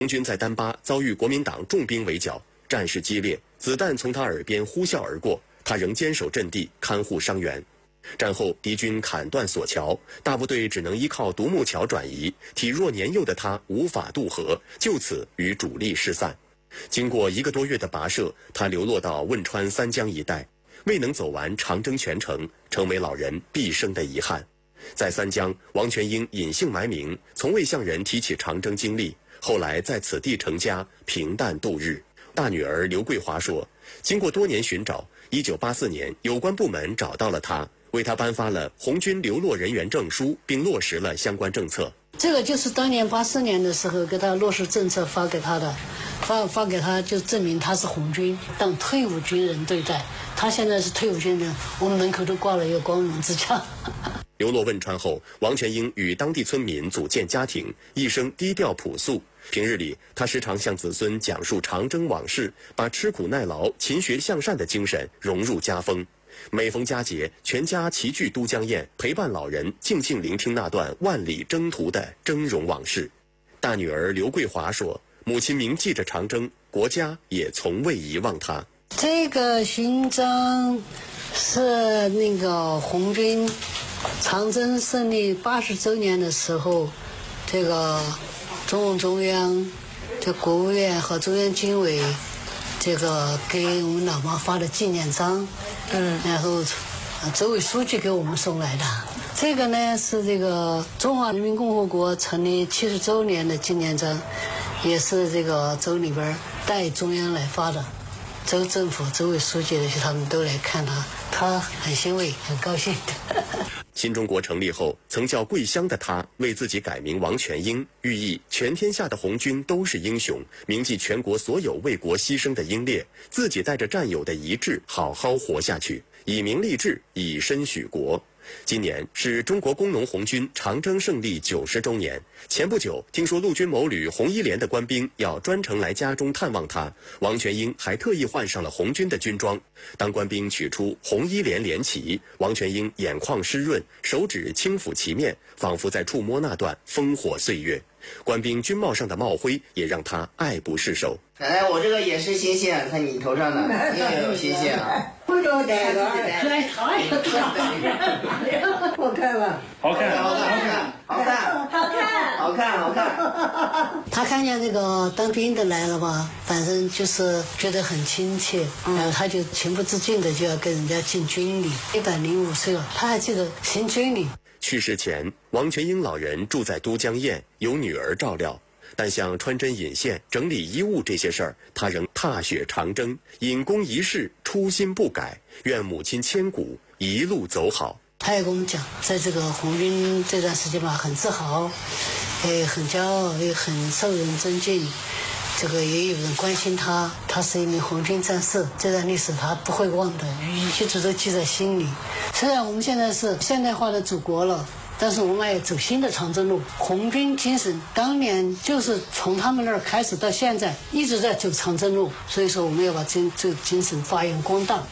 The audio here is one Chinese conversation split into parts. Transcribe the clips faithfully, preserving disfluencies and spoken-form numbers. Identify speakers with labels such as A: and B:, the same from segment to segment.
A: 红军在丹巴遭遇国民党重兵围剿，战事激烈，子弹从他耳边呼啸而过，他仍坚守阵地，看护伤员。战后，敌军砍断索桥，大部队只能依靠独木桥转移，体弱年幼的他无法渡河，就此与主力失散。经过一个多月的跋涉，他流落到汶川三江一带，未能走完长征全程，成为老人毕生的遗憾。在三江，王全英隐姓埋名，从未向人提起长征经历，后来在此地成家，平淡度日。大女儿刘桂华说，经过多年寻找，一九八四年有关部门找到了他，为他颁发了红军流落人员证书，并落实了相关政策。
B: 这个就是当年八四年的时候给他落实政策发给他的，发发给他就证明他是红军，当退伍军人对待。他现在是退伍军人，我们门口都挂了一个光荣之枪。
A: 流落汶川后，王全英与当地村民组建家庭，一生低调朴素。平日里，他时常向子孙讲述长征往事，把吃苦耐劳、勤学向善的精神融入家风。每逢佳节，全家齐聚都江堰，陪伴老人静静聆听那段万里征途的峥嵘往事。大女儿刘桂华说，母亲铭记着长征，国家也从未遗忘她。
B: 这个勋章是那个红军长征胜利八十周年的时候，这个中共中央、这国务院和中央军委这个给我们老妈发的纪念章，嗯，然后周委书记给我们送来的。这个呢是这个中华人民共和国成立七十周年的纪念章，也是这个州里边代中央来发的。州政府、州委书记的他们都来看他，他很欣慰，很高兴。
A: 新中国成立后，曾叫桂香的他为自己改名王全英，寓意全天下的红军都是英雄，铭记全国所有为国牺牲的英烈，自己带着战友的遗志好好活下去，以名立志，以身许国。今年是中国工农红军长征胜利九十周年。前不久，听说陆军某旅红一连的官兵要专程来家中探望他，王全英还特意换上了红军的军装。当官兵取出红一连连旗，王全英眼眶湿润，手指轻抚旗面，仿佛在触摸那段烽火岁月。官兵军帽上的帽徽也让他爱不释手。
C: 哎，我这个也是新线，看你头上的也有新线啊。
D: 不都戴个来烫一个烫，好看吧？
C: 好看，好看，好看，
D: 好看，
C: 好看，好看。
B: 他看见这个当兵的来了吧，反正就是觉得很亲切，然后他就情不自禁的就要跟人家进军礼。一百零五岁了，他还记得行军礼。
A: 去世前，王全英老人住在都江堰，有女儿照料。但像穿针引线、整理衣物这些事儿，他仍踏雪长征，隐功一世，初心不改。愿母亲千古，一路走好。
B: 他也跟我们讲，在这个红军这段时间吧，很自豪，也很骄傲，也很受人尊敬。这个也有人关心他，他是一名红军战士，这段历史他不会忘的，一直都记在心里。虽然我们现在是现代化的祖国了，但是我们也走新的长征路。红军精神当年就是从他们那儿开始到现在一直在走长征路，所以说我们要把这这个精神发扬光大。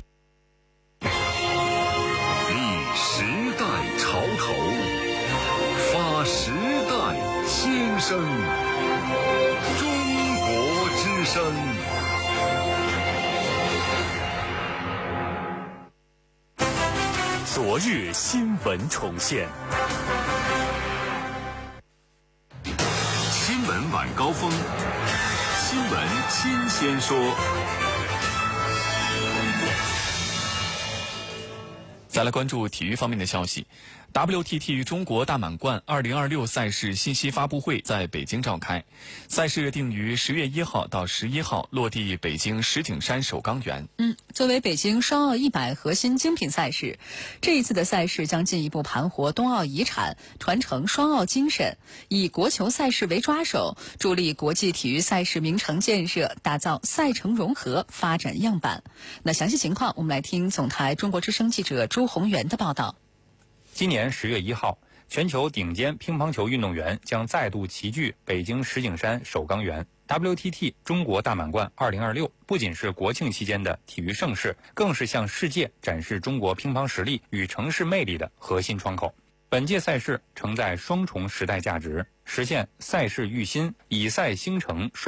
E: 立时代潮头，发时代新声，中国之声。昨日新闻重现，新闻晚高峰，新闻新鲜说。
F: 再来关注体育方面的消息。W T T 中国大满贯二零二六赛事信息发布会在北京召开，赛事定于十月一号到十一号落地北京石景山首钢园。
G: 嗯，作为北京双奥一百核心精品赛事，这一次的赛事将进一步盘活冬奥遗产，传承双奥精神，以国球赛事为抓手，助力国际体育赛事名城建设，打造赛程融合发展样板。那详细情况，我们来听总台中国之声记者朱宏元的报道。
H: 今年十月一号，全球顶尖乒乓球运动员将再度齐聚北京石景山首钢园。W T T 中国大满贯二零二六不仅是国庆期间的体育盛事，更是向世界展示中国乒乓实力与城市魅力的核心窗口。 本届赛事承载双重时代价值，实现赛事育新、以赛兴成。